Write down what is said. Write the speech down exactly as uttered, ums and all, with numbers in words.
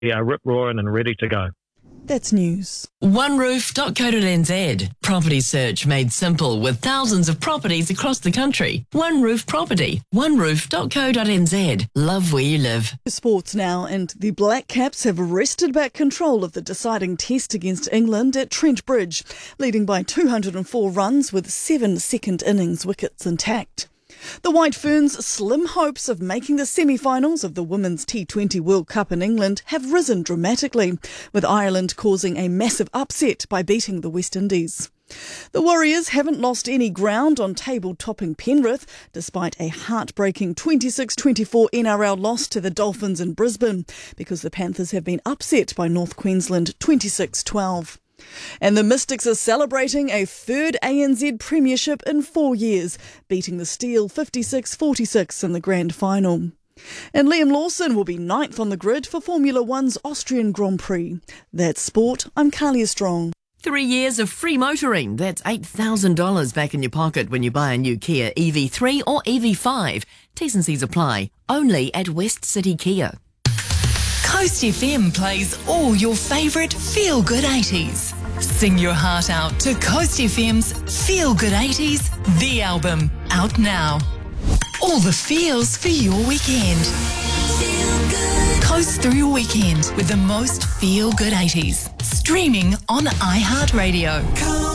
are rip-roaring and ready to go. That's news. one roof dot co dot n z. Property search made simple with thousands of properties across the country. One Roof Property. one roof dot co dot n z. Love where you live. Sports now, and the Black Caps have wrested back control of the deciding test against England at Trent Bridge, leading by two hundred four runs with seven second innings wickets intact. The White Ferns' slim hopes of making the semi-finals of the Women's T twenty World Cup in England have risen dramatically, with Ireland causing a massive upset by beating the West Indies. The Warriors haven't lost any ground on table-topping Penrith, despite a heartbreaking twenty-six twenty-four N R L loss to the Dolphins in Brisbane, because the Panthers have been upset by North Queensland twenty-six twelve. And the Mystics are celebrating a third A N Z premiership in four years, beating the Steel fifty-six forty-six in the grand final. And Liam Lawson will be ninth on the grid for Formula One's Austrian Grand Prix. That's sport. I'm Carlia Strong. Three years of free motoring. That's eight thousand dollars back in your pocket when you buy a new Kia E V three or E V five. T's and C's apply. Only at West City Kia. Coast F M plays all your favourite feel-good eighties. Sing your heart out to Coast F M's Feel Good eighties, the album, out now. All the feels for your weekend. Feel good. Coast through your weekend with the most feel-good eighties. Streaming on iHeartRadio.